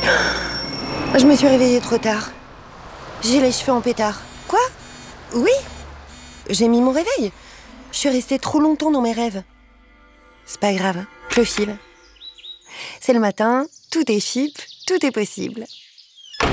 Je me suis réveillée trop tard. J'ai les cheveux en pétard. Quoi? Oui, j'ai mis mon réveil. Je suis restée trop longtemps dans mes rêves. C'est pas grave, je file. C'est le matin, tout est chip, tout est possible.